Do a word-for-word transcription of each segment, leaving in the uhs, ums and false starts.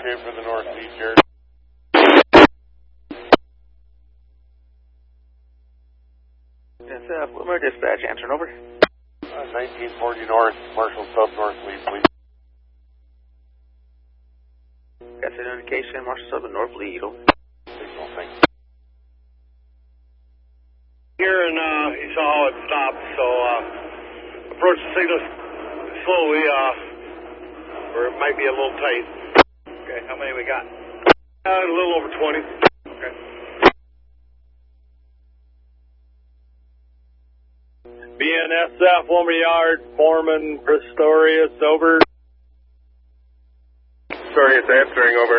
shape for the northeast, Jared. Yes, uh, Wilmer Dispatch, answering over. Uh, nineteen forty north, Marshall sub north, lead, please. Got an indication, Marshall sub north lead, over. Signal, thanks. Here and uh, you saw how it stopped, so uh, approach the signal slowly, uh, or it might be a little tight. Okay, how many we got? Uh, a little over twenty. Okay. B N S F, Wilmer Yard, Foreman Pistorius, over. Pistorius answering, over.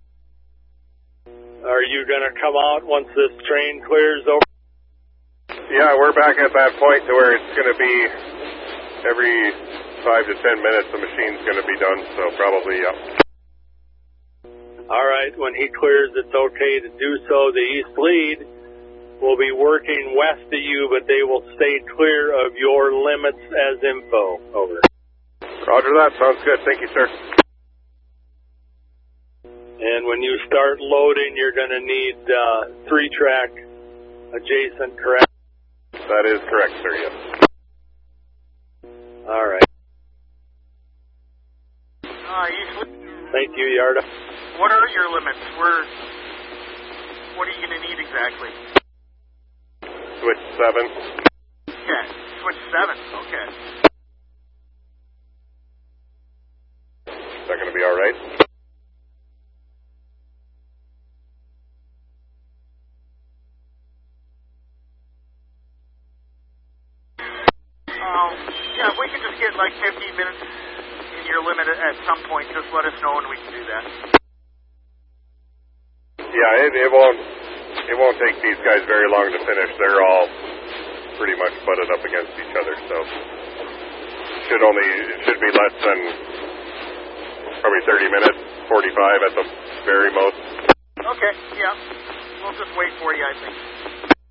Are you going to come out once this train clears over? Yeah, we're back at that point to where it's going to be every five to ten minutes the machine's going to be done, so probably, yeah. All right, when he clears, it's okay to do so. The east lead will be working west of you, but they will stay clear of your limits as info. Over. Roger that. Sounds good. Thank you, sir. And when you start loading, you're going to need uh, three-track adjacent, correct? That is correct, sir, yes. All right. Uh, east Thank you, Yarda. What are your limits? Where, what are you going to need exactly? Switch seven. Okay, switch seven, okay. Is that going to be all right? Um, yeah, if we can just get like fifteen minutes in your limit at, at some point, just let us know and we can do that. Yeah, it, it won't it won't take these guys very long to finish. They're all pretty much butted up against each other, so should only it should be less than probably thirty minutes, forty-five at the very most. Okay, yeah. We'll just wait for you, I think.